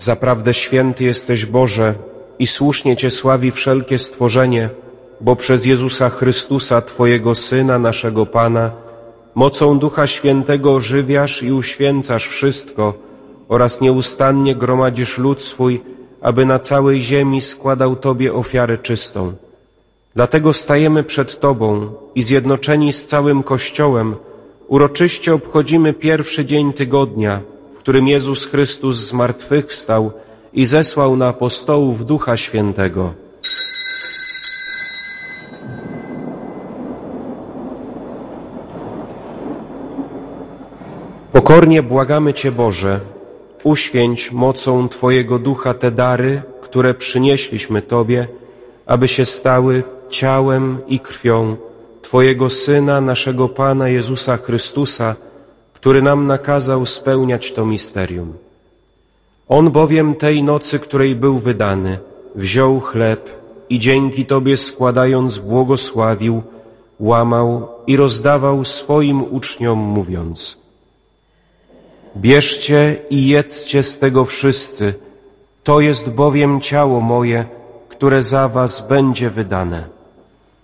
Zaprawdę święty jesteś, Boże, i słusznie Cię sławi wszelkie stworzenie, bo przez Jezusa Chrystusa, Twojego Syna, naszego Pana, mocą Ducha Świętego ożywiasz i uświęcasz wszystko oraz nieustannie gromadzisz lud swój, aby na całej ziemi składał Tobie ofiarę czystą. Dlatego stajemy przed Tobą i zjednoczeni z całym Kościołem uroczyście obchodzimy pierwszy dzień tygodnia, w którym Jezus Chrystus zmartwychwstał i zesłał na apostołów Ducha Świętego. Pokornie błagamy Cię, Boże, uświęć mocą Twojego Ducha te dary, które przynieśliśmy Tobie, aby się stały ciałem i krwią Twojego Syna, naszego Pana Jezusa Chrystusa, który nam nakazał spełniać to misterium. On bowiem tej nocy, której był wydany, wziął chleb i dzięki Tobie składając błogosławił, łamał i rozdawał swoim uczniom, mówiąc: bierzcie i jedzcie z tego wszyscy, to jest bowiem ciało moje, które za was będzie wydane.